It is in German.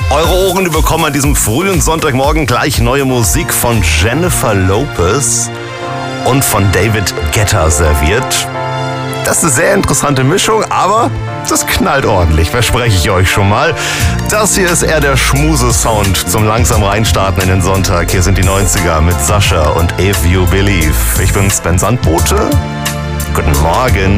Eure Ohren, die bekommen an diesem frühen Sonntagmorgen gleich neue Musik von Jennifer Lopez und von David Guetta serviert. Das ist eine sehr interessante Mischung, aber das knallt ordentlich, verspreche ich euch schon mal. Das hier ist eher der Schmuse-Sound zum langsam reinstarten in den Sonntag. Hier sind die 90er mit Sascha und If You Believe. Ich bin Sven Sandbote. Guten Morgen.